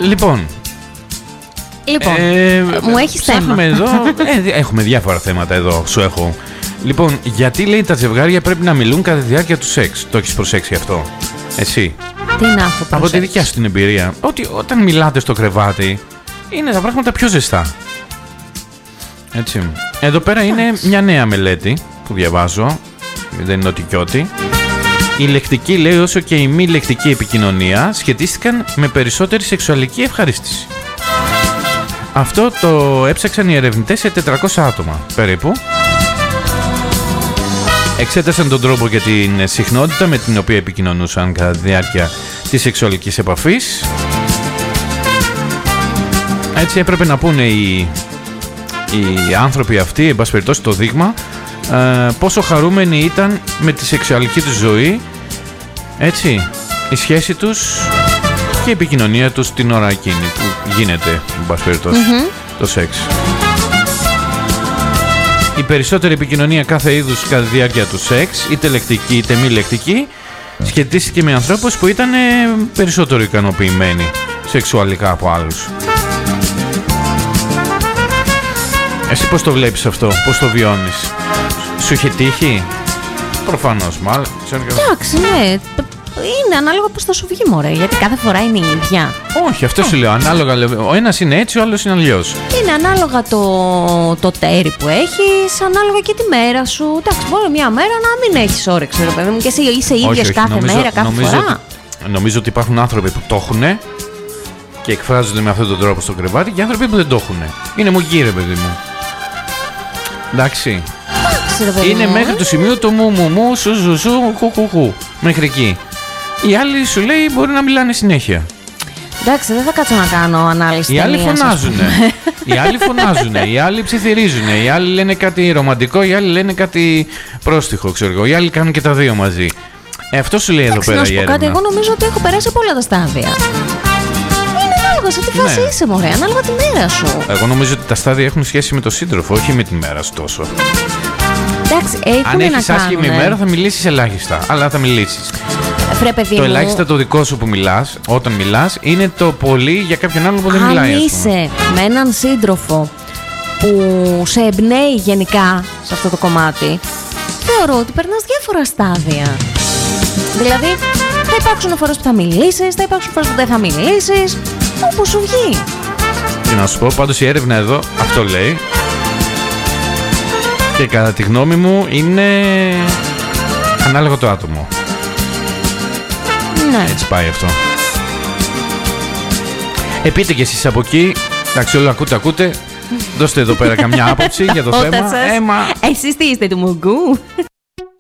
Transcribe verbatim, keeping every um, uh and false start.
Λοιπόν. Λοιπόν, ε, μου έχεις θέμα. Εδώ, ε, έχουμε διάφορα θέματα εδώ, σου έχω. Λοιπόν, γιατί λέει τα ζευγάρια πρέπει να μιλούν κατά τη διάρκεια του σεξ? Το έχεις προσέξει αυτό? Εσύ? Τι να έχω προσέξει? Από τη δικιά σου την εμπειρία. Ότι όταν μιλάτε στο κρεβάτι είναι τα πράγματα πιο ζεστά. Έτσι. Εδώ πέρα είναι μια νέα μελέτη που διαβάζω. Δεν είναι ότι κι ό,τι. Η λεκτική, λέει, όσο και η μη λεκτική επικοινωνία σχετίστηκαν με περισσότερη σεξουαλική ευχαρίστηση. Αυτό το έψαξαν οι ερευνητές σε τετρακόσια άτομα περίπου. Εξέτασαν τον τρόπο και την συχνότητα με την οποία επικοινωνούσαν κατά τη διάρκεια της σεξουαλικής επαφής. Έτσι έπρεπε να πούνε οι, οι άνθρωποι αυτοί, εν πάση περιπτώσει το δείγμα, ε, πόσο χαρούμενοι ήταν με τη σεξουαλική τους ζωή, έτσι, η σχέση τους και η επικοινωνία τους την ώρα εκείνη που γίνεται, εν πάση περιπτώσει, mm-hmm. το σεξ. Η περισσότερη επικοινωνία κάθε είδους κατά τη διάρκεια του σεξ, είτε λεκτική είτε μη λεκτική, σχετίστηκε με ανθρώπους που ήταν περισσότερο ικανοποιημένοι σεξουαλικά από άλλους. Εσύ πώς το βλέπεις αυτό, πώς το βιώνεις? Σου είχε τύχει? Προφανώς, μάλλον. Εντάξει, ναι. Είναι ανάλογα πώς θα σου βγει, μωρέ, γιατί κάθε φορά είναι η ίδια. Όχι, αυτό σου λέω. Ανάλογα, ο ένας είναι έτσι, ο άλλος είναι αλλιώς. Είναι ανάλογα το, το τέρι που έχεις, ανάλογα και τη μέρα σου. Εντάξει, μπορεί μια μέρα να μην έχεις όρεξη, ρε παιδί μου, και εσύ είσαι ίδιος κάθε νομίζω, μέρα, κάθε νομίζω, φορά. Νομίζω ότι υπάρχουν άνθρωποι που το έχουν και εκφράζονται με αυτόν τον τρόπο στο κρεβάτι και άνθρωποι που δεν το έχουν. Είναι μουγγί, ρε παιδί μου. Εντάξει. Εντάξει, είναι μου. Μέχρι το σημείο το μου μου μου σου σου σου χου χου χου. Μέχρι εκεί. Οι άλλοι σου λέει μπορεί να μιλάνε συνέχεια. Εντάξει, δεν θα κάτσω να κάνω ανάλυση. Οι άλλοι φωνάζουν. Οι άλλοι φωνάζουν. Οι άλλοι ψιθυρίζουν. Οι άλλοι λένε κάτι ρομαντικό. Οι άλλοι λένε κάτι πρόστιχο, ξέρω εγώ. Οι άλλοι κάνουν και τα δύο μαζί. Ε, αυτό σου λέει. Εντάξει, εδώ πέρα η έρευνα. Κάτι, εγώ νομίζω ότι έχω περάσει από όλα τα στάδια. Είναι ανάλογα σε τι φάση ναι. είσαι, μωρέ. Ανάλογα τη μέρα σου. Εγώ νομίζω ότι τα στάδια έχουν σχέση με τον σύντροφο, όχι με τη μέρα σου τόσο. Εντάξει, αν έχεις άσχημη ημέρα θα μιλήσεις ελάχιστα, αλλά θα μιλήσεις. Φρέ, παιδί το μου. ελάχιστα το δικό σου που μιλάς, όταν μιλάς, είναι το πολύ για κάποιον άλλο που δεν αν μιλάει. Αν είσαι με έναν σύντροφο που σε εμπνέει γενικά σε αυτό το κομμάτι, θεωρώ ότι περνάς διάφορα στάδια. Δηλαδή, θα υπάρξουν φορές που θα μιλήσεις, θα υπάρξουν φορές που δεν θα μιλήσεις, όπως σου βγει. Και να σου πω, πάντως η έρευνα εδώ αυτό λέει. Και κατά τη γνώμη μου είναι ανάλογο το άτομο. Ναι. Έτσι πάει αυτό. Επείτε και εσείς από εκεί. Εντάξει, όλα ακούτε, ακούτε. Δώστε εδώ πέρα καμιά άποψη για το θέμα. Έμα. Εσείς τι είστε του Μουγκού?